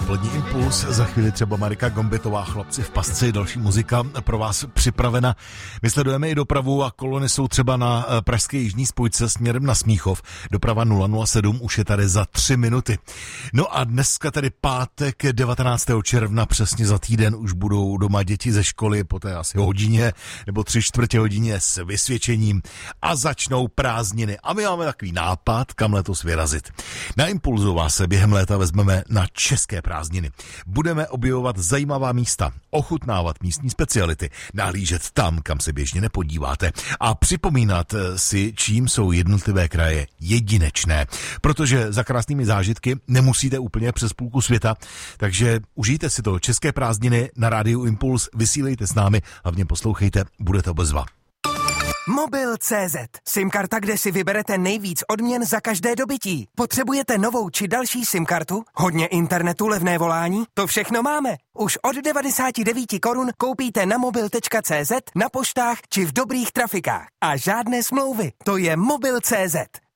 Dopolední impuls, za chvíli třeba Marika Gombitová, Chlapci v pasci, další muzika pro vás připravena. My sledujeme i dopravu a kolony jsou třeba na pražské jižní spojce směrem na Smíchov. Doprava 007 už je tady za 3 minuty. No a dneska tedy pátek 19. června, přesně za týden už budou doma děti ze školy po té asi hodině nebo 3/4 hodině s vysvědčením a začnou prázdniny. A my máme takový nápad, kam letos vyrazit. Na Impulzu vás se během léta vezmeme na české prázdniny. Budeme objevovat zajímavá místa, ochutnávat místní speciality, nahlížet tam, kam se běžně nepodíváte a připomínat si, čím jsou jednotlivé kraje jedinečné. Protože za krásnými zážitky nemusíte úplně přes půlku světa, takže užijte si to. České prázdniny na rádiu Impuls, vysílejte s námi, hlavně poslouchejte, bude to bezva. Mobil.cz. SIM-karta, kde si vyberete nejvíc odměn za každé dobytí. Potřebujete novou či další SIM-kartu? Hodně internetu, levné volání? To všechno máme. Už od 99 korun koupíte na mobil.cz, na poštách či v dobrých trafikách. A žádné smlouvy. To je Mobil.cz.